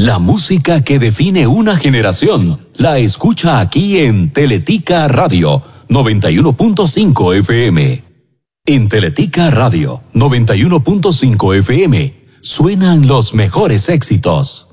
La música que define una generación la escucha aquí en Teletica Radio 91.5 FM. En Teletica Radio 91.5 FM suenan los mejores éxitos.